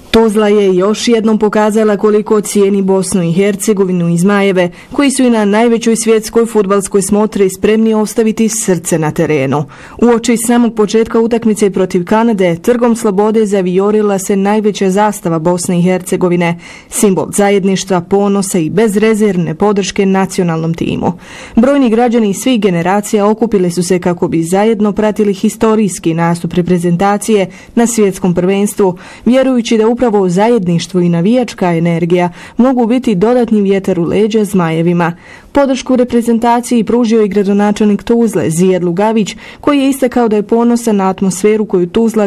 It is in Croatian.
Tuzla je još jednom pokazala koliko cijeni Bosnu i Hercegovinu i Zmajeve, koji su i na najvećoj svjetskoj fudbalskoj smotri spremni ostaviti srce na terenu. Uoči samog početka utakmice protiv Kanade, trgom slobode zavijorila se najveća zastava Bosne i Hercegovine, simbol zajedništva, ponosa i bezrezervne podrške nacionalnom timu. Brojni građani svih generacija okupili su se kako bi zajedno pratili historijski nastup reprezentacije na svjetskom prvenstvu, vjerujući da upravo zajedništvo i navijačka energija mogu biti dodatni vjetar u leđa Zmajevima. Podršku reprezentaciji pružio i gradonačelnik Tuzle, Zijad Lugavić, koji je istakao da je ponosan na atmosferu koju Tuzla